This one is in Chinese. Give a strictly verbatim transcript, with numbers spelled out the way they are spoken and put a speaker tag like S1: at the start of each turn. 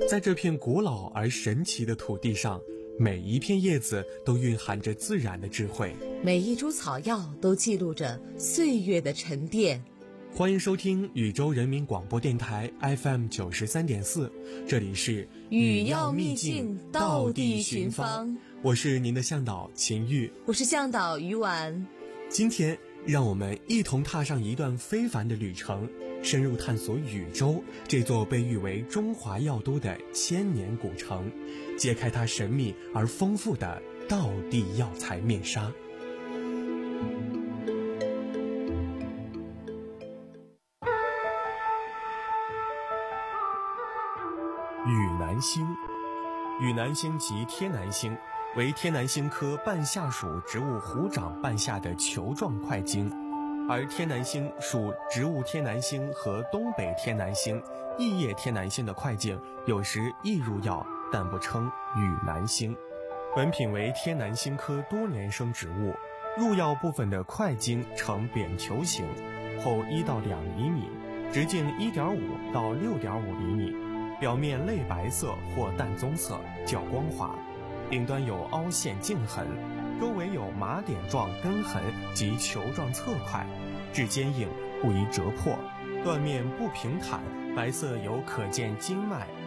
S1: 在这片古老而神奇的土地上，每一片叶子都蕴含着自然的智慧，
S2: 每一株草药都记录着岁月的沉淀。
S1: 欢迎收听禹州人民广播电台 F M 九十三点四，这里是
S2: 语要秘境，道地寻芳。
S1: 我是您的向导秦玉，
S2: 我是向导于婉。
S1: 今天让我们一同踏上一段非凡的旅程，深入探索禹州这座被誉为中华药都的千年古城，揭开它神秘而丰富的道地药材面纱。雨南星，雨南星即天南星，为天南星科半夏属植物虎掌半夏的球状块茎，而天南星属植物天南星和东北天南星、异叶天南星的块茎有时亦入药，但不称雨南星。本品为天南星科多年生植物，入药部分的块茎呈扁球形，厚一到两厘米，直径一点五到六点五厘米。表面类白色或淡棕色，较光滑，顶端有凹陷茎痕，周围有麻点状根痕及球状侧块，质坚硬，不宜折破，断面不平坦，白色有可见经脉